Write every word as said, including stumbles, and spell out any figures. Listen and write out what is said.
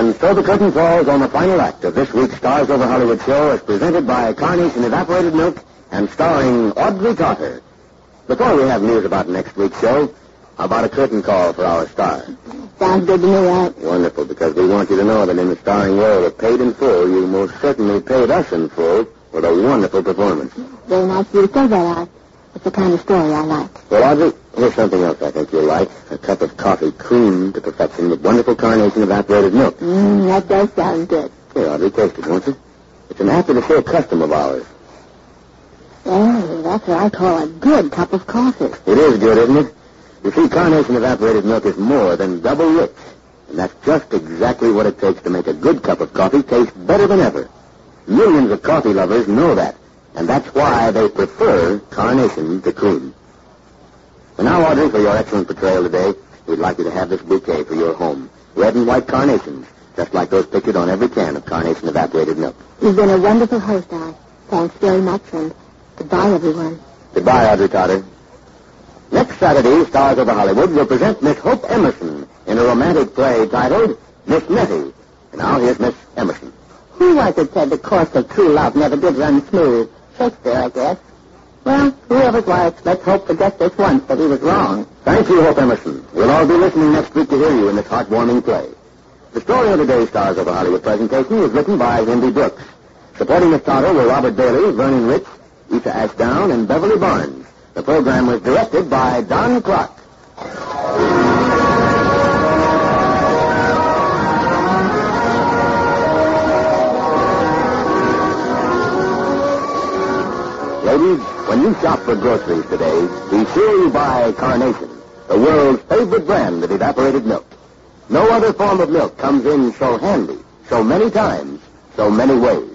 And so the curtain falls on the final act of this week's Stars Over Hollywood show as presented by Carnation Evaporated Milk and starring Audrey Carter. Before we have news about next week's show, how about a curtain call for our star? Sounds good to me, Art. Wonderful, because we want you to know that in the starring role of Paid in Full, you most certainly paid us in full with a wonderful performance. Very nice of you to say that, Art. It's the kind of story I like. Well, Audrey, here's something else I think you'll like. A cup of coffee creamed to perfection with wonderful Carnation Evaporated Milk. Mmm, that does sound good. Here, Audrey, taste it, won't you? It's an after-the-show custom of ours. Oh, that's what I call a good cup of coffee. It is good, isn't it? You see, Carnation Evaporated Milk is more than double rich. And that's just exactly what it takes to make a good cup of coffee taste better than ever. Millions of coffee lovers know that. And that's why they prefer Carnation to cream. And now, Audrey, for your excellent portrayal today, we'd like you to have this bouquet for your home. Red and white carnations, just like those pictured on every can of Carnation Evaporated Milk. You've been a wonderful host, Art. Thanks very much, and goodbye, everyone. Goodbye, Audrey Carter. Next Saturday, Stars Over Hollywood will present Miss Hope Emerson in a romantic play titled Miss Nettie. And now here's Miss Emerson. Who was it said the course of true love never did run smooth? Shakespeare, I guess. Well, whoever it was, let's hope for just this once that he was wrong. Thank you, Hope Emerson. We'll all be listening next week to hear you in this heartwarming play. The story of today's Stars Over Hollywood presentation was written by Henry Brooks. Supporting Miss Carter were Robert Bailey, Vernon Rich, Issa Ashdown, and Beverly Barnes. The program was directed by Don Clark. Ladies, when you shop for groceries today, be sure you buy Carnation, the world's favorite brand of evaporated milk. No other form of milk comes in so handy, so many times, so many ways.